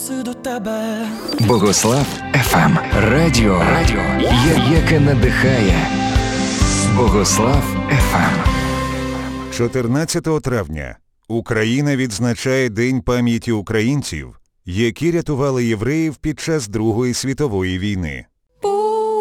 запросив до тебе. Богослав ФМ. Радіо, яке надихає. Богослав ФМ. 14 травня Україна відзначає День пам'яті українців, які рятували євреїв під час Другої світової війни.